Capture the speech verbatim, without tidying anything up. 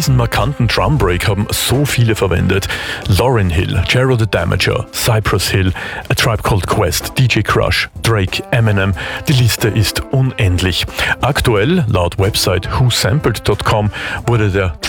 Diesen markanten Drumbreak haben so viele verwendet. Lauryn Hill, Gerald the Damager, Cypress Hill, A Tribe Called Quest, D J Crush, Drake, Eminem. Die Liste ist unendlich. Aktuell, laut Website who sampled dot com, wurde der